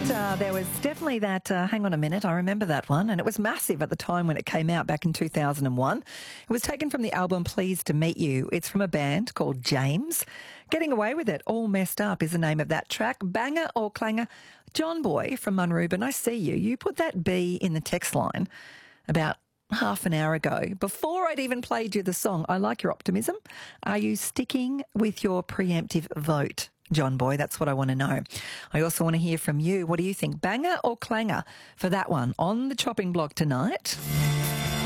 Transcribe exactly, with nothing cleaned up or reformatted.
Uh, there was definitely that, uh, hang on a minute, I remember that one, and it was massive at the time when it came out back in two thousand one. It was taken from the album Pleased to Meet You. It's from a band called James. Getting Away With It, All Messed Up is the name of that track. Banger or clanger? John Boy from Munrooban, I see you. You put that B in the text line about half an hour ago. Before I'd even played you the song, I like your optimism. Are you sticking with your preemptive vote, John Boy? That's what I want to know. I also want to hear from you. What do you think? Banger or clanger for that one on the chopping block tonight?